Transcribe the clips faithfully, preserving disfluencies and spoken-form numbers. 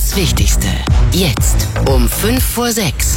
Das Wichtigste. Jetzt um fünf vor sechs.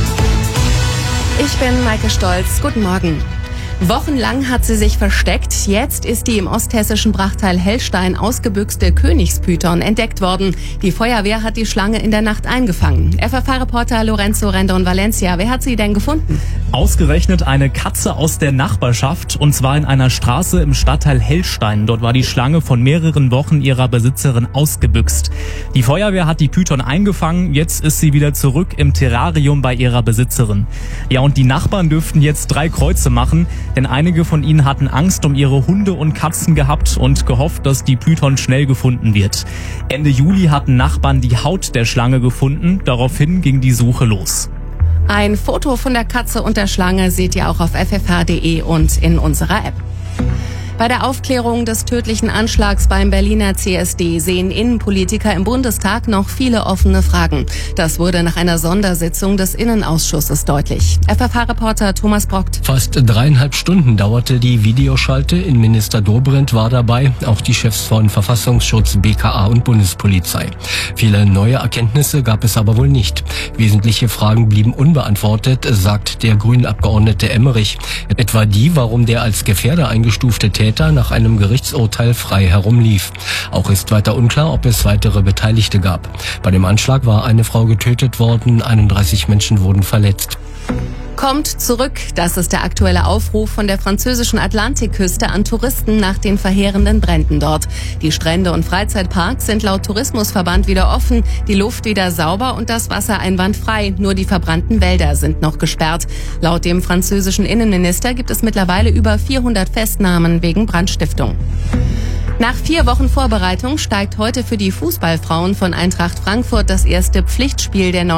Ich bin Maike Stolz. Guten Morgen. Wochenlang hat sie sich versteckt. Jetzt ist die im osthessischen Brachteil Hellstein ausgebüxte Königspython entdeckt worden. Die Feuerwehr hat die Schlange in der Nacht eingefangen. F F H-Reporter Lorenzo Rendon Valencia, wer hat sie denn gefunden? Ausgerechnet eine Katze aus der Nachbarschaft, und zwar in einer Straße im Stadtteil Hellstein. Dort war die Schlange von mehreren Wochen ihrer Besitzerin ausgebüxt. Die Feuerwehr hat die Python eingefangen. Jetzt ist sie wieder zurück im Terrarium bei ihrer Besitzerin. Ja, und die Nachbarn dürften jetzt drei Kreuze machen, denn einige von ihnen hatten Angst um ihre Hunde und Katzen gehabt und gehofft, dass die Python schnell gefunden wird. Ende Juli hatten Nachbarn die Haut der Schlange gefunden. Daraufhin ging die Suche los. Ein Foto von der Katze und der Schlange seht ihr auch auf f f h punkt d e und in unserer App. Bei der Aufklärung des tödlichen Anschlags beim Berliner C S D sehen Innenpolitiker im Bundestag noch viele offene Fragen. Das wurde nach einer Sondersitzung des Innenausschusses deutlich. F F H-Reporter Thomas Brockt. Fast dreieinhalb Stunden dauerte die Videoschalte. Innenminister Dobrindt war dabei, auch die Chefs von Verfassungsschutz, B K A und Bundespolizei. Viele neue Erkenntnisse gab es aber wohl nicht. Wesentliche Fragen blieben unbeantwortet, sagt der Grünen-Abgeordnete Emmerich. Etwa die, warum der als Gefährder eingestufte Täter nach einem Gerichtsurteil frei herumlief. Auch ist weiter unklar, ob es weitere Beteiligte gab. Bei dem Anschlag war eine Frau getötet worden, einunddreißig Menschen wurden verletzt. Kommt zurück, das ist der aktuelle Aufruf von der französischen Atlantikküste an Touristen nach den verheerenden Bränden dort. Die Strände und Freizeitparks sind laut Tourismusverband wieder offen, die Luft wieder sauber und das Wasser einwandfrei. Nur die verbrannten Wälder sind noch gesperrt. Laut dem französischen Innenminister gibt es mittlerweile über vierhundert Festnahmen wegen Brandstiftung. Nach vier Wochen Vorbereitung steigt heute für die Fußballfrauen von Eintracht Frankfurt das erste Pflichtspiel der neuen